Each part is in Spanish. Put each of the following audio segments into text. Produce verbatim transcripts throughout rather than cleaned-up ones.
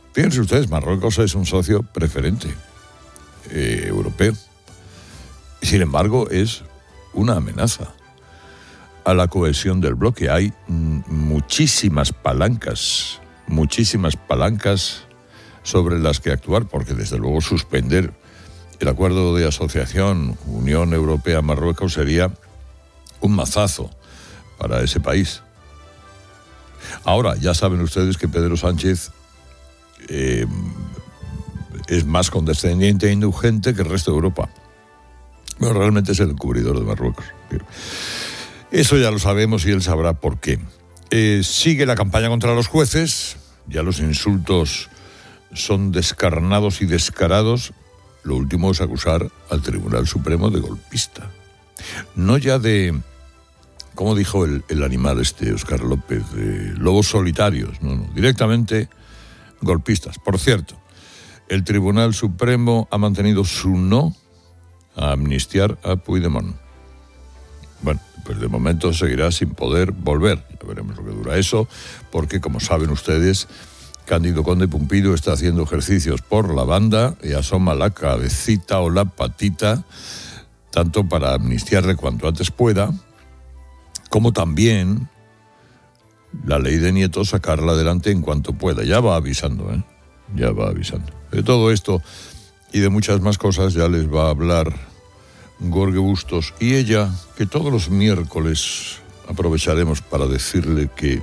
Fíjense ustedes, Marruecos es un socio preferente eh, europeo. Y sin embargo, es una amenaza a la cohesión del bloque. Hay m- muchísimas palancas, muchísimas palancas sobre las que actuar, porque desde luego suspender el acuerdo de asociación Unión Europea-Marruecos sería un mazazo para ese país. Ahora, ya saben ustedes que Pedro Sánchez eh, es más condescendiente e indulgente que el resto de Europa. Bueno, realmente es el encubridor de Marruecos. Eso ya lo sabemos y él sabrá por qué. Eh, sigue la campaña contra los jueces, ya los insultos son descarnados y descarados. Lo último es acusar al Tribunal Supremo de golpista. No ya de, ¿cómo dijo el, el animal este, Óscar López? De lobos solitarios, no, no, directamente golpistas. Por cierto, el Tribunal Supremo ha mantenido su no a amnistiar a Puigdemont. Bueno, pues de momento seguirá sin poder volver. Ya veremos lo que dura eso, porque como saben ustedes, Cándido Conde Pumpido está haciendo ejercicios por la banda y asoma la cabecita o la patita, tanto para amnistiarle cuanto antes pueda, como también la ley de Nieto sacarla adelante en cuanto pueda. Ya va avisando, ¿eh? Ya va avisando. De todo esto y de muchas más cosas ya les va a hablar Jorge Bustos y ella, que todos los miércoles aprovecharemos para decirle que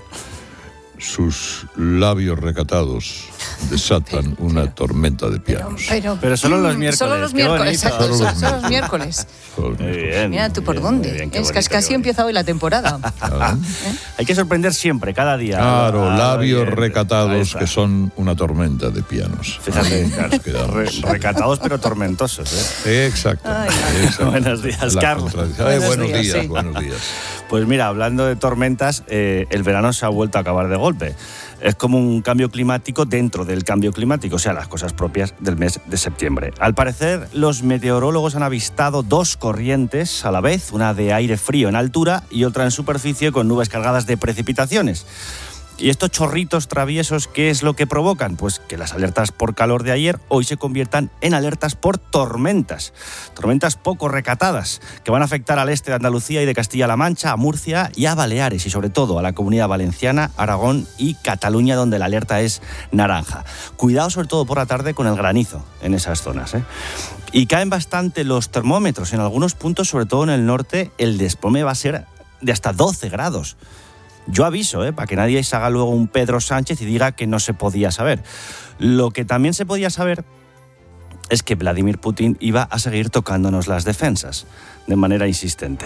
sus labios recatados desatan una tormenta de pianos. Pero, pero, pero solo los miércoles. Solo los miércoles, solo solo los, solo los miércoles. Muy bien. Mira tú por bien, dónde. Bien, es bonito, que casi empieza hoy la temporada. Ah. ¿Eh? Hay que sorprender siempre, cada día. Claro, ah, labios bien, recatados que son una tormenta de pianos. Fíjate, Nos quedamos. re, recatados pero tormentosos, ¿eh? Exacto. Ay, exacto. Buenos días, La Carlos. contradicción. Ay, Buenos buenos días, días, sí. buenos días. Pues mira, hablando de tormentas, eh, el verano se ha vuelto a acabar de golpe. Es como un cambio climático dentro del cambio climático, o sea, las cosas propias del mes de septiembre. Al parecer, los meteorólogos han avistado dos corrientes a la vez, una de aire frío en altura y otra en superficie con nubes cargadas de precipitaciones. ¿Y estos chorritos traviesos qué es lo que provocan? Pues que las alertas por calor de ayer hoy se conviertan en alertas por tormentas. Tormentas poco recatadas, que van a afectar al este de Andalucía y de Castilla-La Mancha, a Murcia y a Baleares, y sobre todo a la Comunidad Valenciana, Aragón y Cataluña, donde la alerta es naranja. Cuidado sobre todo por la tarde con el granizo en esas zonas, ¿eh? Y caen bastante los termómetros. En algunos puntos, sobre todo en el norte, el desplome va a ser de hasta doce grados. Yo aviso, ¿eh? Para que nadie se haga luego un Pedro Sánchez y diga que no se podía saber. Lo que también se podía saber es que Vladimir Putin iba a seguir tocándonos las defensas de manera insistente.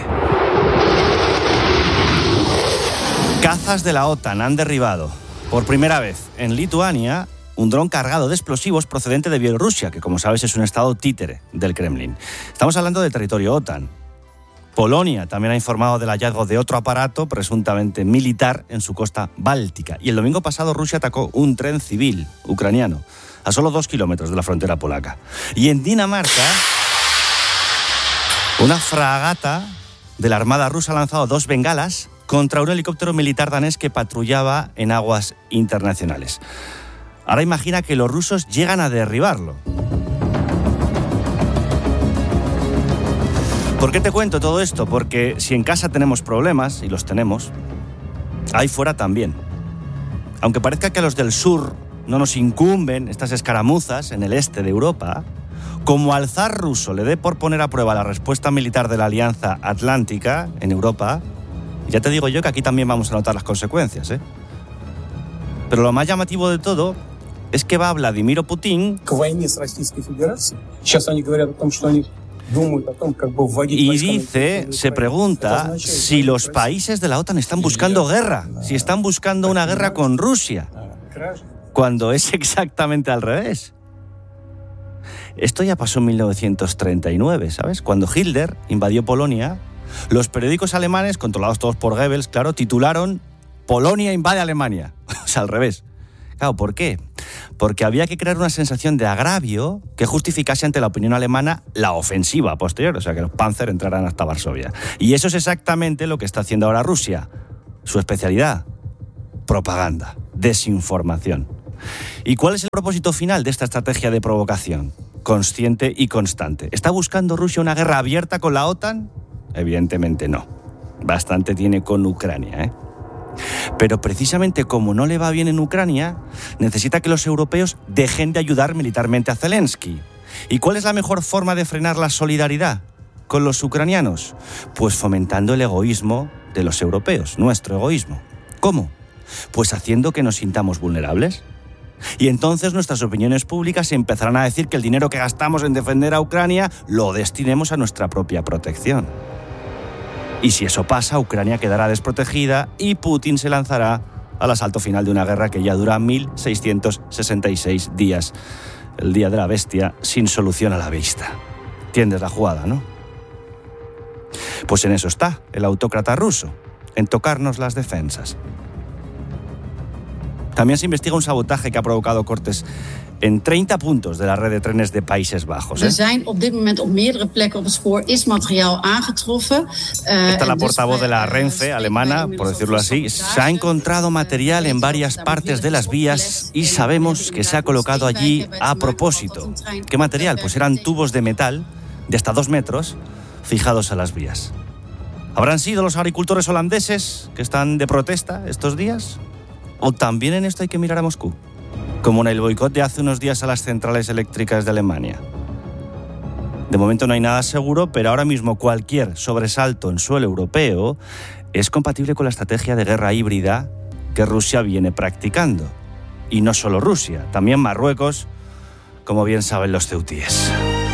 Cazas de la OTAN han derribado por primera vez en Lituania un dron cargado de explosivos procedente de Bielorrusia, que como sabes es un estado títere del Kremlin. Estamos hablando de territorio OTAN. Polonia también ha informado del hallazgo de otro aparato presuntamente militar en su costa báltica. Y el domingo pasado Rusia atacó un tren civil ucraniano a solo dos kilómetros de la frontera polaca. Y en Dinamarca, una fragata de la Armada rusa ha lanzado dos bengalas contra un helicóptero militar danés que patrullaba en aguas internacionales. Ahora imagina que los rusos llegan a derribarlo. ¿Por qué te cuento todo esto? Porque si en casa tenemos problemas, y los tenemos, ahí fuera también. Aunque parezca que a los del sur no nos incumben estas escaramuzas en el este de Europa, como al zar ruso le dé por poner a prueba la respuesta militar de la Alianza Atlántica en Europa, ya te digo yo que aquí también vamos a notar las consecuencias, ¿eh? Pero lo más llamativo de todo es que va Vladimir Putin y dice, se pregunta si los países de la OTAN están buscando guerra, si están buscando una guerra con Rusia, cuando es exactamente al revés. Esto ya pasó en mil novecientos treinta y nueve, ¿sabes? Cuando Hitler invadió Polonia, los periódicos alemanes, controlados todos por Goebbels, claro, titularon Polonia invade Alemania. O sea, al revés. Claro, ¿por qué? Porque había que crear una sensación de agravio que justificase ante la opinión alemana la ofensiva posterior, o sea, que los Panzer entraran hasta Varsovia. Y eso es exactamente lo que está haciendo ahora Rusia. Su especialidad, propaganda, desinformación. ¿Y cuál es el propósito final de esta estrategia de provocación? Consciente y constante. ¿Está buscando Rusia una guerra abierta con la OTAN? Evidentemente no. Bastante tiene con Ucrania, ¿eh? Pero precisamente como no le va bien en Ucrania, necesita que los europeos dejen de ayudar militarmente a Zelensky. ¿Y cuál es la mejor forma de frenar la solidaridad con los ucranianos? Pues fomentando el egoísmo de los europeos, nuestro egoísmo. ¿Cómo? Pues haciendo que nos sintamos vulnerables. Y entonces nuestras opiniones públicas empezarán a decir que el dinero que gastamos en defender a Ucrania lo destinemos a nuestra propia protección. Y si eso pasa, Ucrania quedará desprotegida y Putin se lanzará al asalto final de una guerra que ya dura mil seiscientos sesenta y seis días. El día de la bestia, sin solución a la vista. ¿Entiendes la jugada, no? Pues en eso está el autócrata ruso, en tocarnos las defensas. También se investiga un sabotaje que ha provocado cortes en treinta puntos de la red de trenes de Países Bajos. ¿eh? Er zijn op dit moment op meerdere plekken op het spoor is materiaal aangetroffen. Esta es la portavoz de la Renfe alemana, por decirlo así. Se ha encontrado material en varias partes de las vías y sabemos que se ha colocado allí a propósito. ¿Qué material? Pues eran tubos de metal de hasta dos metros fijados a las vías. ¿Habrán sido los agricultores holandeses que están de protesta estos días? ¿O también en esto hay que mirar a Moscú? Como en el boicot de hace unos días a las centrales eléctricas de Alemania. De momento no hay nada seguro, pero ahora mismo cualquier sobresalto en suelo europeo es compatible con la estrategia de guerra híbrida que Rusia viene practicando. Y no solo Rusia, también Marruecos, como bien saben los ceutíes.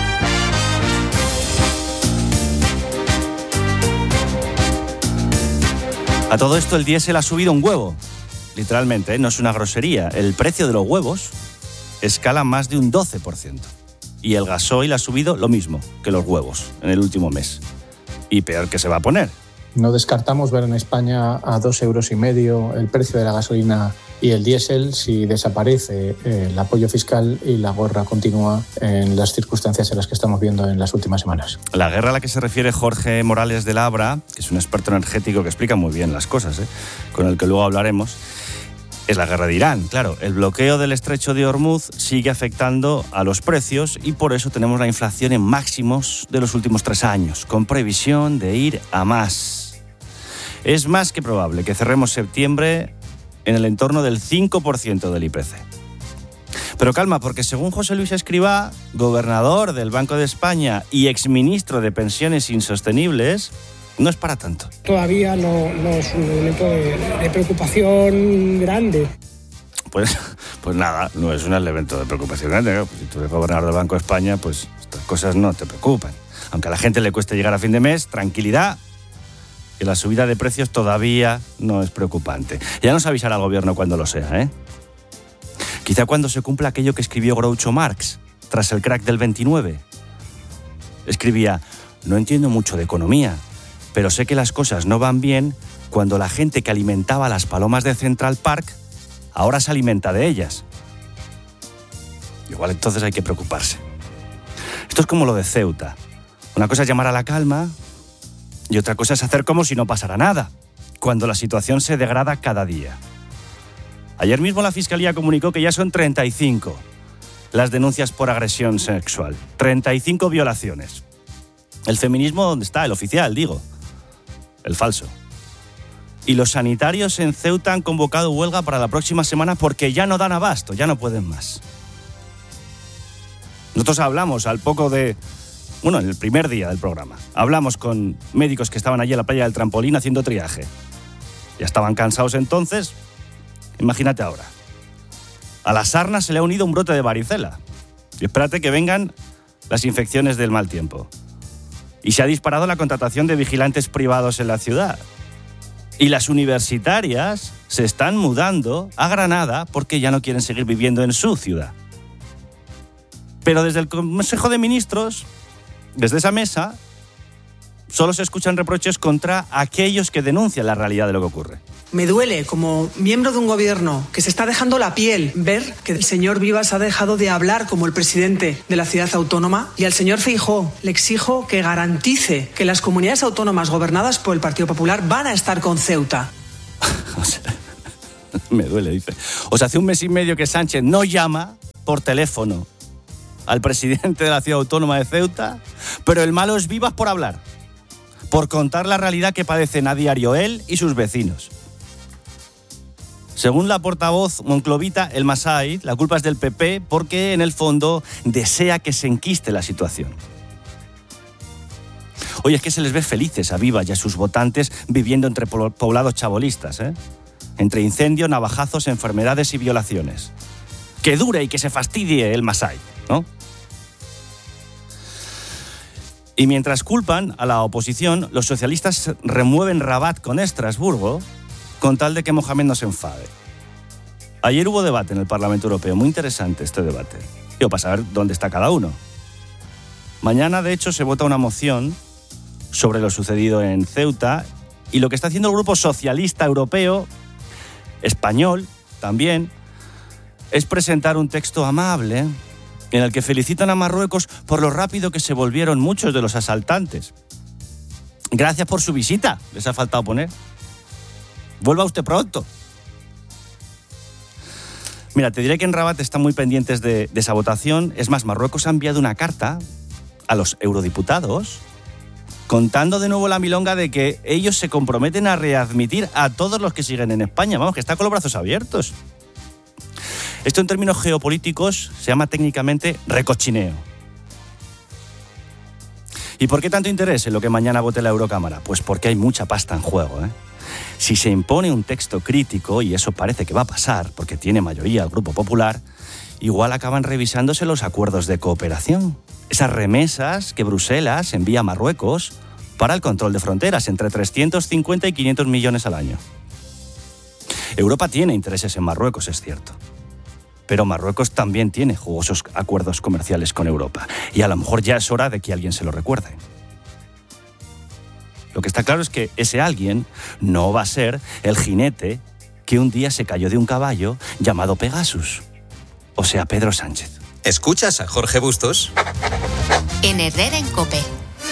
A todo esto el diésel ha subido un huevo. Literalmente, ¿eh? No es una grosería. El precio de los huevos escala más de un doce por ciento. Y el gasoil ha subido lo mismo que los huevos en el último mes. Y peor que se va a poner. No descartamos ver en España a dos euros y medio el precio de la gasolina y el diésel si desaparece el apoyo fiscal y la guerra continúa en las circunstancias en las que estamos viendo en las últimas semanas. La guerra a la que se refiere Jorge Morales de Labra, que es un experto energético que explica muy bien las cosas, ¿eh? Con el que luego hablaremos, es la guerra de Irán. Claro, el bloqueo del estrecho de Hormuz sigue afectando a los precios y por eso tenemos la inflación en máximos de los últimos tres años, con previsión de ir a más. Es más que probable que cerremos septiembre en el entorno del cinco por ciento del I P C. Pero calma, porque según José Luis Escrivá, gobernador del Banco de España y exministro de Pensiones Insostenibles, no es para tanto. Todavía no, no es un elemento de, de preocupación grande. Pues, pues nada, no es un elemento de preocupación grande. ¿No? Si tú eres gobernador del Banco de España, pues estas cosas no te preocupan. Aunque a la gente le cueste llegar a fin de mes, tranquilidad, que la subida de precios todavía no es preocupante. Ya nos avisará el gobierno cuando lo sea, ¿eh? Quizá cuando se cumpla aquello que escribió Groucho Marx tras el crack del veintinueve. Escribía: no entiendo mucho de economía, pero sé que las cosas no van bien cuando la gente que alimentaba a las palomas de Central Park ahora se alimenta de ellas. Igual entonces hay que preocuparse. Esto es como lo de Ceuta. Una cosa es llamar a la calma y otra cosa es hacer como si no pasara nada, cuando la situación se degrada cada día. Ayer mismo la Fiscalía comunicó que ya son treinta y cinco las denuncias por agresión sexual. treinta y cinco violaciones. El feminismo, ¿dónde está? El oficial, digo. El falso. Y los sanitarios en Ceuta han convocado huelga para la próxima semana porque ya no dan abasto, ya no pueden más. Nosotros hablamos al poco de... Bueno, en el primer día del programa. Hablamos con médicos que estaban allí en la playa del Trampolín haciendo triaje. Ya estaban cansados entonces. Imagínate ahora. A la sarna se le ha unido un brote de varicela. Y espérate que vengan las infecciones del mal tiempo. Y se ha disparado la contratación de vigilantes privados en la ciudad. Y las universitarias se están mudando a Granada porque ya no quieren seguir viviendo en su ciudad. Pero desde el Consejo de Ministros, desde esa mesa, solo se escuchan reproches contra aquellos que denuncian la realidad de lo que ocurre. Me duele, como miembro de un gobierno que se está dejando la piel, ver que el señor Vivas ha dejado de hablar como el presidente de la ciudad autónoma, y al señor Feijóo le exijo que garantice que las comunidades autónomas gobernadas por el Partido Popular van a estar con Ceuta. O sea, Me duele, dice. O sea, hace un mes y medio que Sánchez no llama por teléfono al presidente de la ciudad autónoma de Ceuta, pero el malo es Vivas por hablar, por contar la realidad que padecen a diario él y sus vecinos. Según la portavoz monclovita, el Masai, la culpa es del P P porque en el fondo desea que se enquiste la situación. Oye, es que se les ve felices a Vivas y a sus votantes viviendo entre poblados chabolistas, ¿eh? Entre incendios, navajazos, enfermedades y violaciones. Que dure y que se fastidie el Masai, ¿no? Y mientras culpan a la oposición, los socialistas remueven Rabat con Estrasburgo con tal de que Mohamed no se enfade. Ayer hubo debate en el Parlamento Europeo, muy interesante este debate. Digo, para saber dónde está cada uno. Mañana, de hecho, se vota una moción sobre lo sucedido en Ceuta y lo que está haciendo el Grupo Socialista Europeo, español también, es presentar un texto amable en el que felicitan a Marruecos por lo rápido que se volvieron muchos de los asaltantes. Gracias por su visita, les ha faltado poner. Vuelva usted pronto. Mira, te diré que en Rabat están muy pendientes de, de esa votación. Es más, Marruecos ha enviado una carta a los eurodiputados contando de nuevo la milonga de que ellos se comprometen a readmitir a todos los que siguen en España. Vamos, que está con los brazos abiertos. Esto en términos geopolíticos se llama técnicamente recochineo. ¿Y por qué tanto interés en lo que mañana vote la Eurocámara? Pues porque hay mucha pasta en juego, ¿eh? Si se impone un texto crítico, y eso parece que va a pasar porque tiene mayoría el Grupo Popular, igual acaban revisándose los acuerdos de cooperación. Esas remesas que Bruselas envía a Marruecos para el control de fronteras, entre trescientos cincuenta y quinientos millones al año. Europa tiene intereses en Marruecos, es cierto. Pero Marruecos también tiene jugosos acuerdos comerciales con Europa. Y a lo mejor ya es hora de que alguien se lo recuerde. Lo que está claro es que ese alguien no va a ser el jinete que un día se cayó de un caballo llamado Pegasus. O sea, Pedro Sánchez. ¿Escuchas a Jorge Bustos? En Herrera en COPE.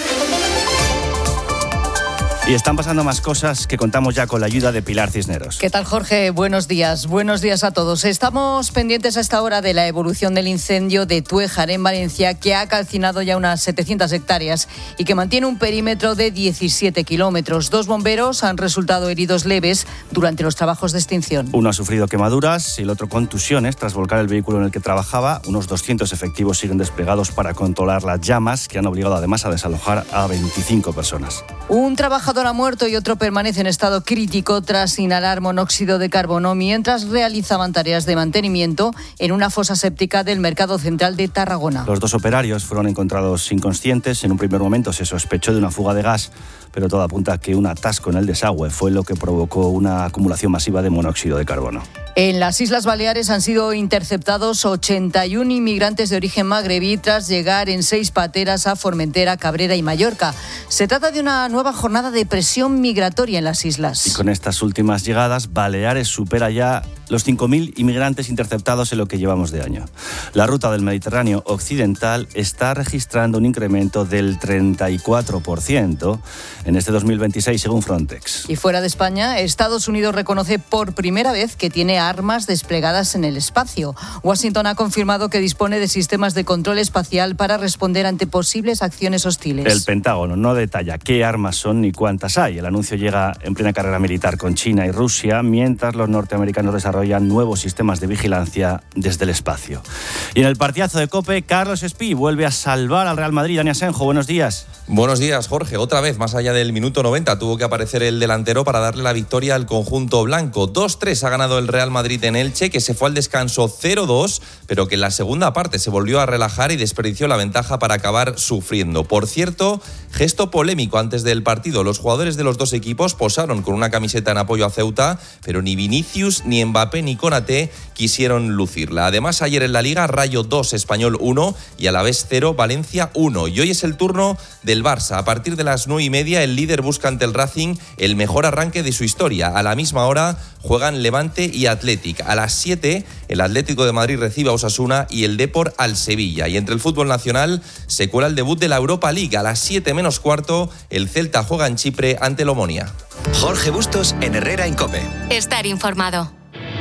Y están pasando más cosas que contamos ya con la ayuda de Pilar Cisneros. ¿Qué tal, Jorge? Buenos días. Buenos días a todos. Estamos pendientes a esta hora de la evolución del incendio de Tuéjar en Valencia, que ha calcinado ya unas setecientas hectáreas y que mantiene un perímetro de diecisiete kilómetros. Dos bomberos han resultado heridos leves durante los trabajos de extinción. Uno ha sufrido quemaduras y el otro contusiones tras volcar el vehículo en el que trabajaba. Unos doscientos efectivos siguen desplegados para controlar las llamas, que han obligado además a desalojar a veinticinco personas. Un trabajador ha muerto y otro permanece en estado crítico tras inhalar monóxido de carbono mientras realizaban tareas de mantenimiento en una fosa séptica del Mercado Central de Tarragona. Los dos operarios fueron encontrados inconscientes. En un primer momento se sospechó de una fuga de gas, pero todo apunta a que un atasco en el desagüe fue lo que provocó una acumulación masiva de monóxido de carbono. En las Islas Baleares han sido interceptados ochenta y uno inmigrantes de origen magrebí tras llegar en seis pateras a Formentera, Cabrera y Mallorca. Se trata de una nueva jornada de presión migratoria en las islas. Y con estas últimas llegadas, Baleares supera ya los cinco mil inmigrantes interceptados en lo que llevamos de año. La ruta del Mediterráneo occidental está registrando un incremento del treinta y cuatro por ciento en este dos mil veintiséis, según Frontex. Y fuera de España, Estados Unidos reconoce por primera vez que tiene armas desplegadas en el espacio. Washington ha confirmado que dispone de sistemas de control espacial para responder ante posibles acciones hostiles. El Pentágono no detalla qué armas son ni cuántas hay. El anuncio llega en plena carrera militar con China y Rusia, mientras los norteamericanos desarrollan nuevos sistemas de vigilancia desde el espacio. Y en el partidazo de COPE, Carlos Espí vuelve a salvar al Real Madrid. Dani Asenjo, buenos días. Buenos días, Jorge. Otra vez, más allá del minuto noventa, tuvo que aparecer el delantero para darle la victoria al conjunto blanco. dos tres ha ganado el Real Madrid en Elche, que se fue al descanso cero dos, pero que en la segunda parte se volvió a relajar y desperdició la ventaja para acabar sufriendo. Por cierto, gesto polémico antes del partido. Los jugadores de los dos equipos posaron con una camiseta en apoyo a Ceuta, pero ni Vinicius, ni Mbappé, ni Konaté quisieron lucirla. Además, ayer en la Liga, Rayo dos, Español uno y Alavés cero, Valencia uno. Y hoy es el turno del Barça. A partir de las nueve y media, el líder busca ante el Racing el mejor arranque de su historia. A la misma hora juegan Levante y Athletic. A las siete, el Atlético de Madrid recibe a Osasuna y el Depor al Sevilla. Y entre el fútbol nacional se cuela el debut de la Europa League. A las siete menos cuarto, el Celta juega en Chipre ante el Omonia. Jorge Bustos en Herrera en COPE. Estar informado.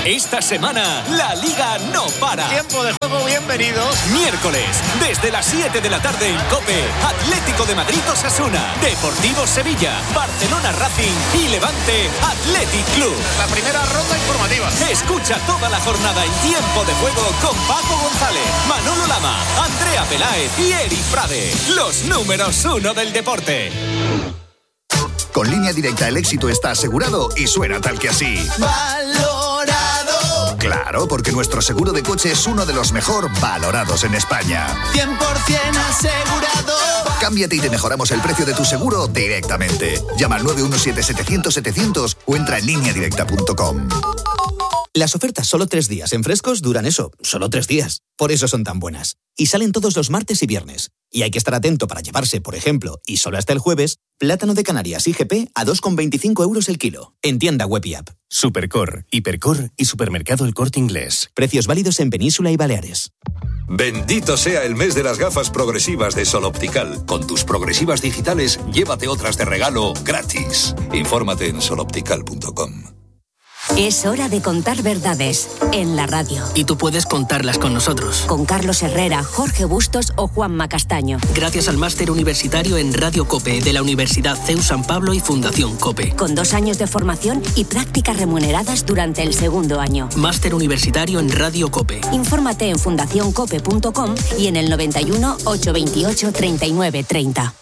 Esta semana, la Liga no para. Tiempo de juego, bienvenidos. Miércoles, desde las siete de la tarde en COPE, Atlético de Madrid Osasuna, Deportivo Sevilla, Barcelona Racing y Levante Athletic Club. La primera ronda informativa. Escucha toda la jornada en Tiempo de Juego con Paco González, Manolo Lama, Andrea Peláez y Eri Frade. Los números uno del deporte. Con Línea Directa el éxito está asegurado y suena tal que así. Valorado. Claro, porque nuestro seguro de coche es uno de los mejor valorados en España. cien por ciento asegurado. Cámbiate y te mejoramos el precio de tu seguro directamente. Llama al nueve uno siete, setecientos, setecientos o entra en línea directa punto com. Las ofertas solo tres días en Frescos duran eso, solo tres días. Por eso son tan buenas. Y salen todos los martes y viernes. Y hay que estar atento para llevarse, por ejemplo, y solo hasta el jueves, plátano de Canarias I G P a dos con veinticinco euros el kilo. En tienda web y app. Supercor, Hipercor y Supermercado El Corte Inglés. Precios válidos en Península y Baleares. Bendito sea el mes de las gafas progresivas de Sol Optical. Con tus progresivas digitales, llévate otras de regalo gratis. Infórmate en sol optical punto com. Es hora de contar verdades en la radio. Y tú puedes contarlas con nosotros. Con Carlos Herrera, Jorge Bustos o Juanma Castaño. Gracias al máster universitario en Radio COPE de la Universidad C E U San Pablo y Fundación COPE. Con dos años de formación y prácticas remuneradas durante el segundo año. Máster universitario en Radio COPE. Infórmate en fundación cope punto com y en el noventa y uno, ochocientos veintiocho, treinta y nueve treinta.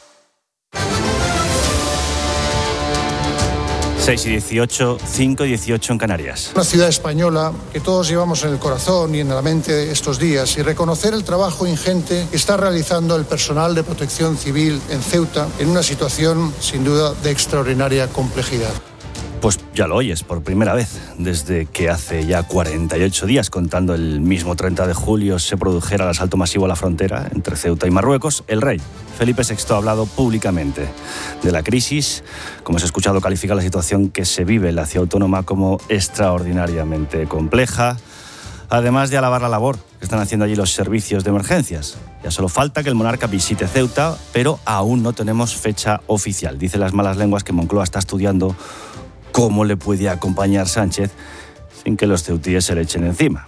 seis y dieciocho, cinco y dieciocho en Canarias. Una ciudad española que todos llevamos en el corazón y en la mente estos días, y reconocer el trabajo ingente que está realizando el personal de protección civil en Ceuta en una situación sin duda de extraordinaria complejidad. Pues ya lo oyes por primera vez, desde que hace ya cuarenta y ocho días, contando el mismo treinta de julio, se produjera el asalto masivo a la frontera entre Ceuta y Marruecos, el rey Felipe sexto ha hablado públicamente de la crisis. Como has escuchado, califica la situación que se vive en la ciudad autónoma como extraordinariamente compleja, además de alabar la labor que están haciendo allí los servicios de emergencias. Ya solo falta que el monarca visite Ceuta, pero aún no tenemos fecha oficial. Dicen las malas lenguas que Moncloa está estudiando cómo le puede acompañar Sánchez sin que los ceutíes se le echen encima.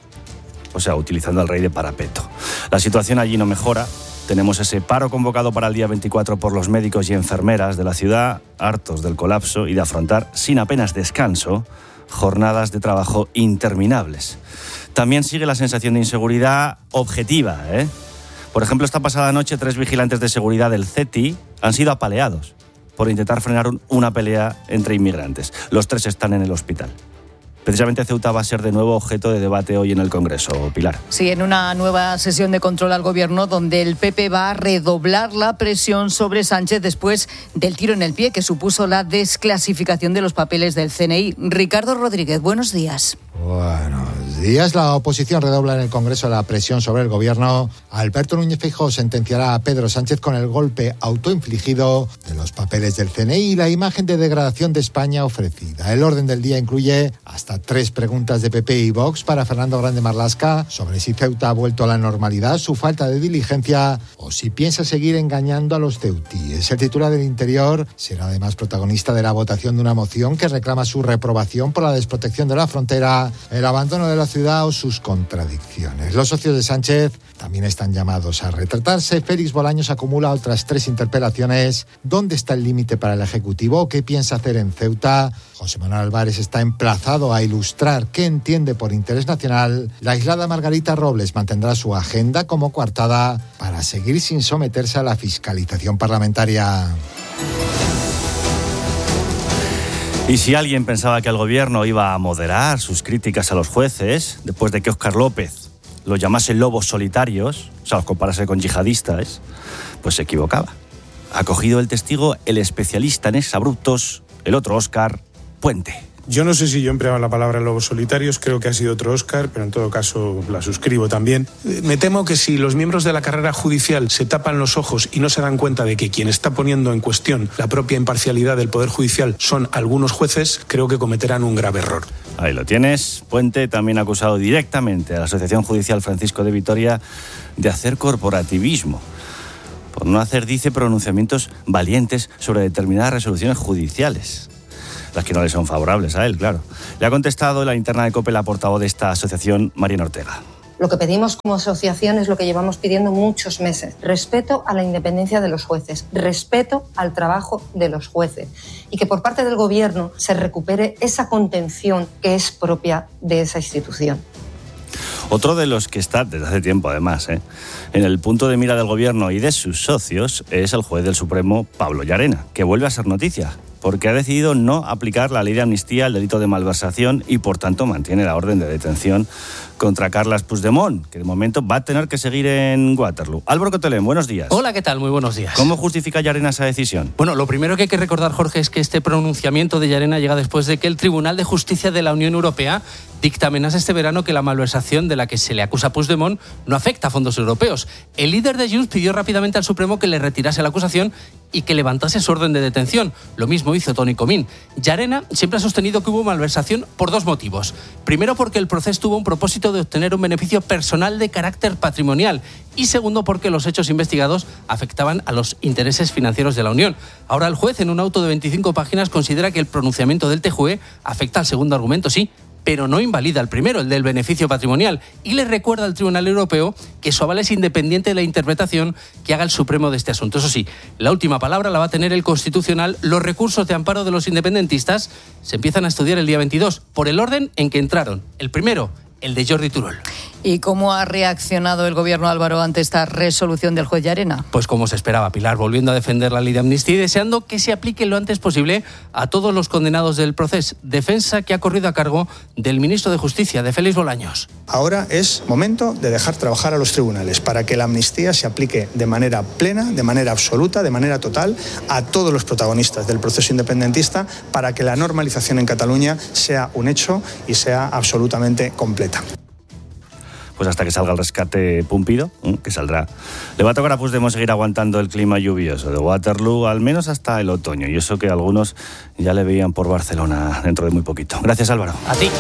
O sea, utilizando al rey de parapeto. La situación allí no mejora. Tenemos ese paro convocado para el día veinticuatro por los médicos y enfermeras de la ciudad, hartos del colapso y de afrontar, sin apenas descanso, jornadas de trabajo interminables. También sigue la sensación de inseguridad objetiva, ¿eh? Por ejemplo, esta pasada noche, tres vigilantes de seguridad del C E T I han sido apaleados por intentar frenar una pelea entre inmigrantes. Los tres están en el hospital. Precisamente Ceuta va a ser de nuevo objeto de debate hoy en el Congreso, Pilar. Sí, en una nueva sesión de control al Gobierno donde el P P va a redoblar la presión sobre Sánchez después del tiro en el pie que supuso la desclasificación de los papeles del C N I. Ricardo Rodríguez, buenos días. Buenos días. La oposición redobla en el Congreso la presión sobre el Gobierno. Alberto Núñez Feijóo sentenciará a Pedro Sánchez con el golpe autoinfligido de los papeles del C N I y la imagen de degradación de España ofrecida. El orden del día incluye hasta tres preguntas de P P y Vox para Fernando Grande Marlaska sobre si Ceuta ha vuelto a la normalidad, su falta de diligencia o si piensa seguir engañando a los ceutíes. El titular del Interior será además protagonista de la votación de una moción que reclama su reprobación por la desprotección de la frontera, el abandono de la ciudad o sus contradicciones. Los socios de Sánchez también están llamados a retratarse. Félix Bolaños acumula otras tres interpelaciones. ¿Dónde está el límite para el Ejecutivo? ¿Qué piensa hacer en Ceuta? José Manuel Álvarez está emplazado a ilustrar qué entiende por interés nacional. La aislada Margarita Robles mantendrá su agenda como coartada para seguir sin someterse a la fiscalización parlamentaria. Y si alguien pensaba que el Gobierno iba a moderar sus críticas a los jueces, después de que Óscar López los llamase lobos solitarios, o sea, los comparase con yihadistas, pues se equivocaba. Ha cogido el testigo el especialista en exabruptos, el otro Óscar, Puente. Yo no sé si yo empleaba la palabra lobos solitarios, creo que ha sido otro Óscar, pero en todo caso la suscribo también. Me temo que si los miembros de la carrera judicial se tapan los ojos y no se dan cuenta de que quien está poniendo en cuestión la propia imparcialidad del Poder Judicial son algunos jueces, creo que cometerán un grave error. Ahí lo tienes. Puente también ha acusado directamente a la Asociación Judicial Francisco de Vitoria de hacer corporativismo, por no hacer, dice, pronunciamientos valientes sobre determinadas resoluciones judiciales. las que no le son favorables a él, claro. Le ha contestado en la linterna de COPE la portavoz de esta asociación, Mariana Ortega. Lo que pedimos como asociación es lo que llevamos pidiendo muchos meses. Respeto a la independencia de los jueces, respeto al trabajo de los jueces y que por parte del Gobierno se recupere esa contención que es propia de esa institución. Otro de los que está desde hace tiempo, además, ¿eh? en el punto de mira del Gobierno y de sus socios es el juez del Supremo, Pablo Llarena, que vuelve a ser noticia, porque ha decidido no aplicar la ley de amnistía al delito de malversación y, por tanto, mantiene la orden de detención contra Carles Puigdemont, que de momento va a tener que seguir en Waterloo. Álvaro Cotelén, buenos días. Hola, ¿qué tal? Muy buenos días. ¿Cómo justifica Llarena esa decisión? Bueno, lo primero que hay que recordar, Jorge, es que este pronunciamiento de Llarena llega después de que el Tribunal de Justicia de la Unión Europea dictaminase este verano que la malversación de la que se le acusa a Puigdemont no afecta a fondos europeos. El líder de Junts pidió rápidamente al Supremo que le retirase la acusación y que levantase su orden de detención. Lo mismo hizo Toni Comín. Llarena siempre ha sostenido que hubo malversación por dos motivos. Primero, porque el proceso tuvo un propósito de obtener un beneficio personal de carácter patrimonial. Y segundo, porque los hechos investigados afectaban a los intereses financieros de la Unión. Ahora el juez, en un auto de veinticinco páginas, considera que el pronunciamiento del T J U E afecta al segundo argumento, sí, pero no invalida el primero, el del beneficio patrimonial, y le recuerda al Tribunal Europeo que su aval es independiente de la interpretación que haga el Supremo de este asunto. Eso sí, la última palabra la va a tener el Constitucional. Los recursos de amparo de los independentistas se empiezan a estudiar el día veintidós, por el orden en que entraron. El primero, el de Jordi Turull. ¿Y cómo ha reaccionado el Gobierno, Álvaro, ante esta resolución del juez Llarena? Pues como se esperaba, Pilar, volviendo a defender la ley de amnistía y deseando que se aplique lo antes posible a todos los condenados del proceso. Defensa que ha corrido a cargo del ministro de Justicia, de Félix Bolaños. Ahora es momento de dejar trabajar a los tribunales para que la amnistía se aplique de manera plena, de manera absoluta, de manera total a todos los protagonistas del proceso independentista, para que la normalización en Cataluña sea un hecho y sea absolutamente completa. Pues hasta que salga el rescate Pumpido, que saldrá. Le va a tocar a Puigdemont seguir aguantando el clima lluvioso de Waterloo, al menos hasta el otoño. Y eso que algunos ya le veían por Barcelona dentro de muy poquito. Gracias, Álvaro. A ti.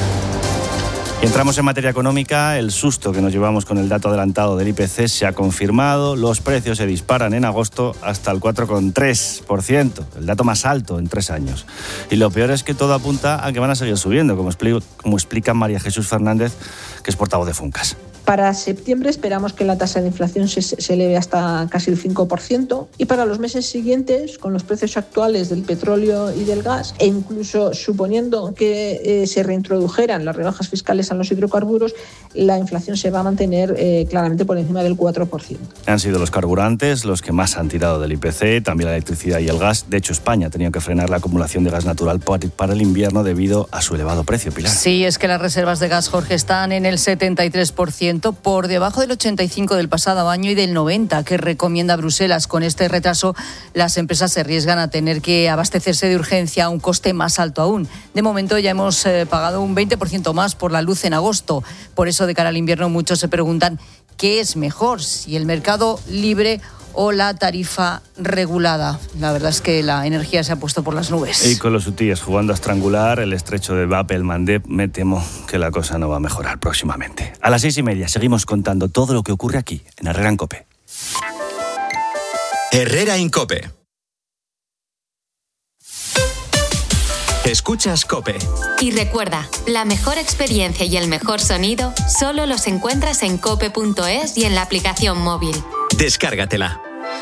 Y entramos en materia económica. El susto que nos llevamos con el dato adelantado del I P C se ha confirmado. Los precios se disparan en agosto hasta el cuatro coma tres por ciento, el dato más alto en tres años. Y lo peor es que todo apunta a que van a seguir subiendo, como explica, como explica María Jesús Fernández, que es portavoz de Funcas. Para septiembre esperamos que la tasa de inflación se, se eleve hasta casi el cinco por ciento y para los meses siguientes, con los precios actuales del petróleo y del gas, e incluso suponiendo que eh, se reintrodujeran las rebajas fiscales a los hidrocarburos, la inflación se va a mantener eh, claramente por encima del cuatro por ciento. Han sido los carburantes los que más han tirado del I P C, también la electricidad y el gas. De hecho, España ha tenido que frenar la acumulación de gas natural para el invierno debido a su elevado precio, Pilar. Sí, es que las reservas de gas, Jorge, están en el setenta y tres por ciento, por debajo del ochenta y cinco por ciento del pasado año y del noventa por ciento que recomienda Bruselas. Con este retraso, las empresas se arriesgan a tener que abastecerse de urgencia a un coste más alto aún. De momento ya hemos eh, pagado un veinte por ciento más por la luz en agosto. Por eso, de cara al invierno, muchos se preguntan qué es mejor, si el mercado libre o la tarifa regulada. La verdad es que la energía se ha puesto por las nubes. Y con los hutíes jugando a estrangular el estrecho de Bab el Mandeb, me temo que la cosa no va a mejorar próximamente. A las seis y media seguimos contando todo lo que ocurre aquí, en Herrera en COPE. Herrera en COPE. Escuchas COPE. Y recuerda, la mejor experiencia y el mejor sonido solo los encuentras en cope punto es y en la aplicación móvil. Descárgatela.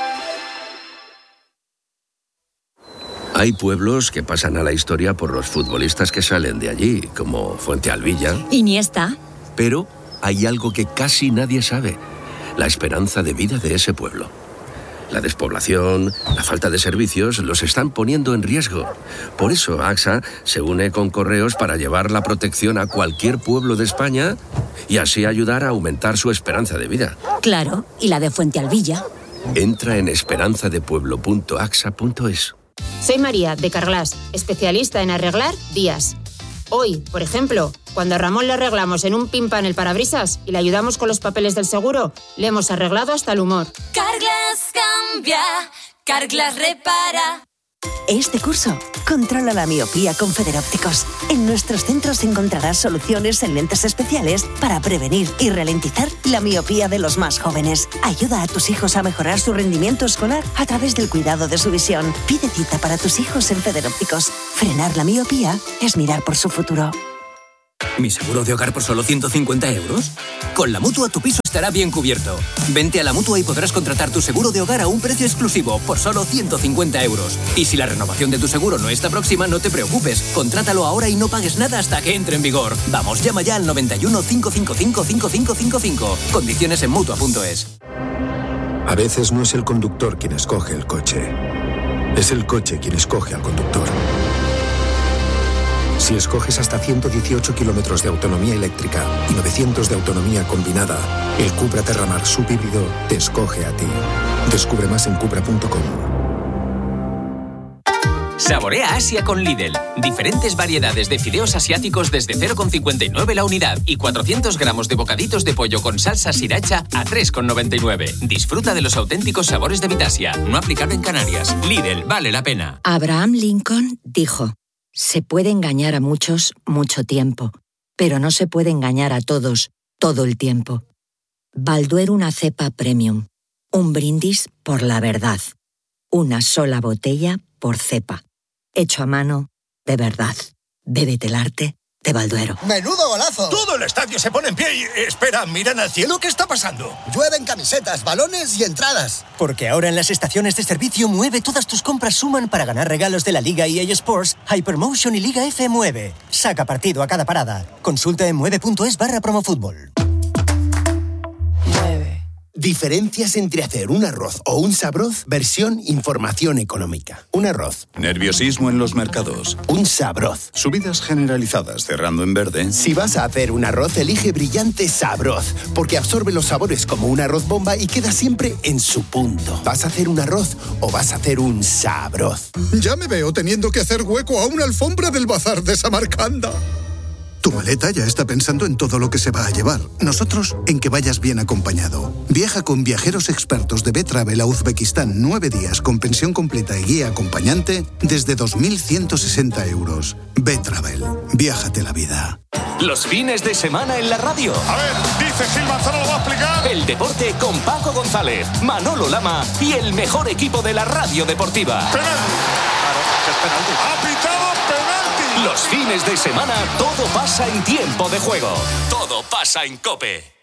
Hay pueblos que pasan a la historia por los futbolistas que salen de allí, como Fuentealbilla. Iniesta. Pero hay algo que casi nadie sabe: la esperanza de vida de ese pueblo. La despoblación, la falta de servicios los están poniendo en riesgo. Por eso A X A se une con Correos para llevar la protección a cualquier pueblo de España y así ayudar a aumentar su esperanza de vida. Claro, y la de Fuentealbilla. Entra en esperanza de pueblo punto axa punto es. Soy María, de Carglass, especialista en arreglar vías. Hoy, por ejemplo, cuando a Ramón le arreglamos en un pimpan el parabrisas y le ayudamos con los papeles del seguro, le hemos arreglado hasta el humor. Carglass cambia, Carglass repara. Este curso, controla la miopía con Federópticos. En nuestros centros encontrarás soluciones en lentes especiales para prevenir y ralentizar la miopía de los más jóvenes. Ayuda a tus hijos a mejorar su rendimiento escolar a través del cuidado de su visión. Pide cita para tus hijos en Federópticos. Frenar la miopía es mirar por su futuro. ¿Mi seguro de hogar por solo ciento cincuenta euros? Con la Mutua tu piso estará bien cubierto. Vente a la Mutua y podrás contratar tu seguro de hogar a un precio exclusivo por solo ciento cincuenta euros. Y si la renovación de tu seguro no está próxima, no te preocupes. Contrátalo ahora y no pagues nada hasta que entre en vigor. Vamos, llama ya al noventa y uno, cinco cinco cinco, cinco cinco cinco cinco. Condiciones en Mutua punto es. A veces no es el conductor quien escoge el coche. Es el coche quien escoge al conductor. Si escoges hasta ciento dieciocho kilómetros de autonomía eléctrica y novecientos de autonomía combinada, el Cupra Terramar subhíbrido te escoge a ti. Descubre más en cupra punto com. Saborea Asia con Lidl. Diferentes variedades de fideos asiáticos desde cero coma cincuenta y nueve la unidad y cuatrocientos gramos de bocaditos de pollo con salsa sriracha a tres coma noventa y nueve. Disfruta de los auténticos sabores de Vitasia. No aplicable en Canarias. Lidl, vale la pena. Abraham Lincoln dijo: se puede engañar a muchos mucho tiempo, pero no se puede engañar a todos todo el tiempo. Balduero una cepa premium. Un brindis por la verdad. Una sola botella por cepa. Hecho a mano, de verdad. Bébete el arte de Balduero. ¡Menudo golazo! Todo el estadio se pone en pie y... Espera, ¿miran al cielo? ¿Qué está pasando? Llueven camisetas, balones y entradas. Porque ahora en las estaciones de servicio Mueve todas tus compras suman para ganar regalos de la Liga E A Sports, Hypermotion y Liga F Mueve. Saca partido a cada parada. Consulta en mueve punto es barra promofútbol. Diferencias entre hacer un arroz o un sabroz, versión información económica. Un arroz. Nerviosismo en los mercados. Un sabroz. Subidas generalizadas cerrando en verde. Si vas a hacer un arroz, elige Brillante Sabroz, porque absorbe los sabores como un arroz bomba y queda siempre en su punto. ¿Vas a hacer un arroz o vas a hacer un sabroz? Ya me veo teniendo que hacer hueco a una alfombra del bazar de Samarcanda. Tu maleta ya está pensando en todo lo que se va a llevar. Nosotros en que vayas bien acompañado. Viaja con viajeros expertos de B-Travel a Uzbekistán nueve días con pensión completa y guía acompañante desde dos mil ciento sesenta euros. B-Travel. Viájate la vida. Los fines de semana en la radio. A ver, dice Gil Manzano, lo va a explicar. El deporte con Paco González, Manolo Lama y el mejor equipo de la radio deportiva. Penalti. Claro, es penalti. Ha pitado penalti. Los fines de semana todo pasa en Tiempo de Juego. Todo pasa en COPE.